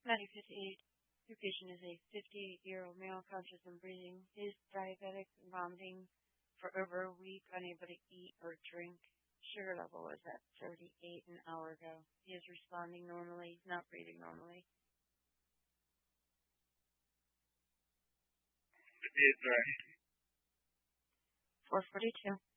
9058. Your patient is a 58-year-old male, conscious and breathing. He is diabetic and vomiting for over a week, unable to eat or drink. Sugar level was at 38 an hour ago. He is responding normally, not breathing normally. It's right. 442.